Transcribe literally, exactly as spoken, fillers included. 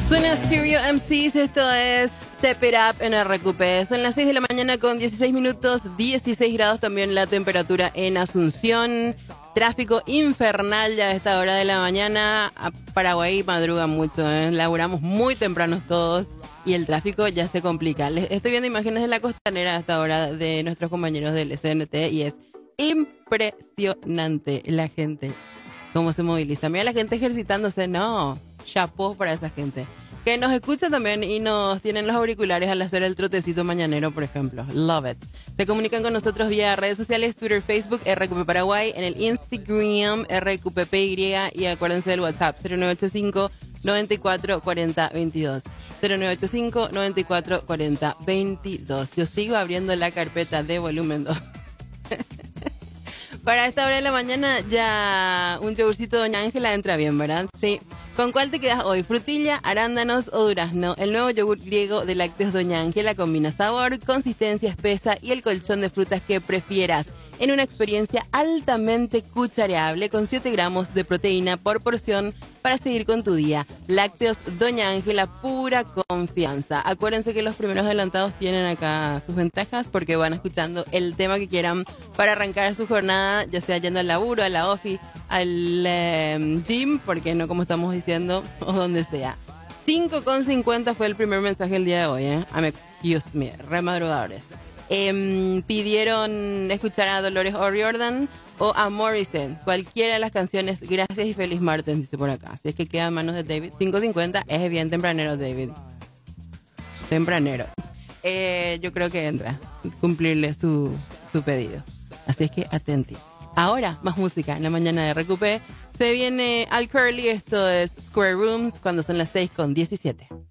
Suena Stereo M Cs, esto es Step It Up en R Q P. Son las seis de la mañana con dieciséis minutos, dieciséis grados también la temperatura en Asunción. Tráfico infernal ya a esta hora de la mañana. A Paraguay madruga mucho, ¿eh? Laburamos muy tempranos todos y el tráfico ya se complica. Les estoy viendo imágenes de la costanera a esta hora de nuestros compañeros del S N T y es impresionante la gente, cómo se moviliza. Mira la gente ejercitándose, no, chapeau para esa gente. Que nos escucha también y nos tienen los auriculares al hacer el trotecito mañanero, por ejemplo. Love it. Se comunican con nosotros vía redes sociales, Twitter, Facebook, R Q P Paraguay, en el Instagram, R Q P P Y, y acuérdense del WhatsApp, cero nueve ocho cinco, nueve cuatro cuatro cero, veintidós. cero nueve ocho cinco, nueve cuatro cuatro cero, veintidós. Yo sigo abriendo la carpeta de volumen dos. Para esta hora de la mañana ya un yogurcito Doña Ángela entra bien, ¿verdad? Sí. ¿Con cuál te quedas hoy? ¿Frutilla, arándanos o durazno? El nuevo yogur griego de lácteos Doña Ángela combina sabor, consistencia espesa y el colchón de frutas que prefieras en una experiencia altamente cuchareable con siete gramos de proteína por porción para seguir con tu día. Lácteos Doña Ángela, pura confianza. Acuérdense que los primeros adelantados tienen acá sus ventajas porque van escuchando el tema que quieran para arrancar su jornada, ya sea yendo al laburo, a la ofi, al eh, gym, porque no como estamos diciendo, o donde sea. cinco con cincuenta fue el primer mensaje el día de hoy, ¿eh? I'm excuse me, re madrugadores. Eh, pidieron escuchar a Dolores O'Riordan o a Morrison, cualquiera de las canciones. Gracias y feliz martes, dice por acá. Si es que queda en manos de David. cinco cincuenta es bien tempranero, David. Tempranero. Eh, yo creo que entra cumplirle su, su pedido. Así es que atenti. Ahora, más música en la mañana de R Q P. Se viene Al Curly, esto es Square Rooms, cuando son las seis con diecisiete.